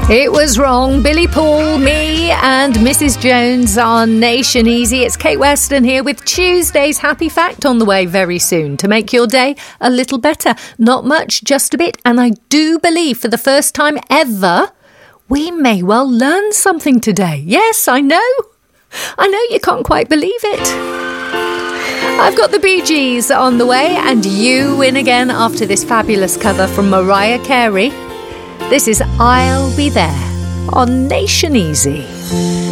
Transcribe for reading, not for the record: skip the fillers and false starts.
It was wrong. Billy Paul, me and Mrs. Jones on Nation Easy. It's Kate Weston here with Tuesday's Happy Fact on the way very soon to make your day a little better. Not much, just a bit. And I do believe for the first time ever, we may well learn something today. Yes, I know you can't quite believe it. I've got the Bee Gees on the way and you win again after this fabulous cover from Mariah Carey. This is I'll Be There on Nation Easy.